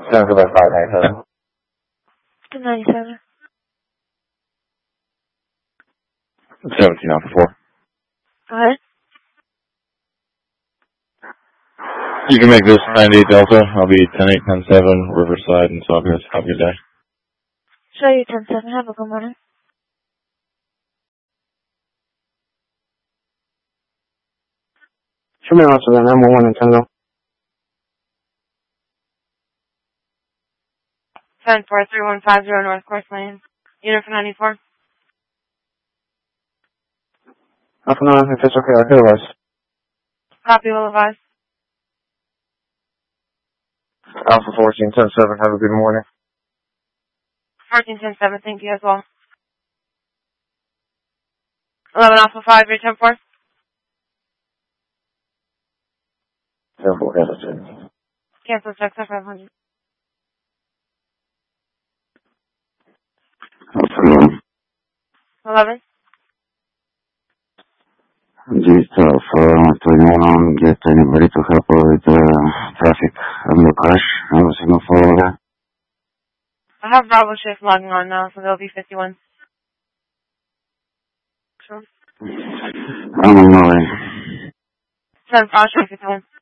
Sounds about 597. 297. 17 Alpha 4. Go ahead. You can make this 98 Delta. I'll be 10817 Riverside in Saugus. Have a good day. Show you 107. Have a good morning. Show me also then. I'm 1 and 10 though. 10-4-3150 North Course Lane. Unit for 94. Alpha 9, if it's okay, I'll hear us. Copy, will advise. Alpha 14, 10-7. Have a good morning. 14-10-7, thank you as well. 11 Alpha 5, return 4. 10-4, cancel. Cancel check, 500. Afternoon. 11. Just for anyone get anybody to help with traffic on the crash. I was in a follow. I have Bravo shift logging on now, so there'll be 51. Sure. I'm on my way. 10 Frost, 51.